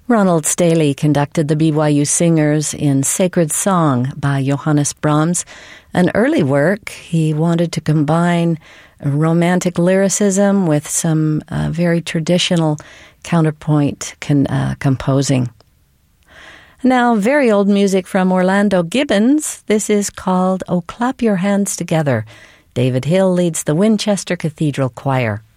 Ronald Staley conducted the BYU Singers in Sacred Song by Johannes Brahms. An early work, he wanted to combine romantic lyricism with some very traditional counterpoint composing. Now, very old music from Orlando Gibbons. This is called "Oh Clap Your Hands Together." David Hill leads the Winchester Cathedral Choir.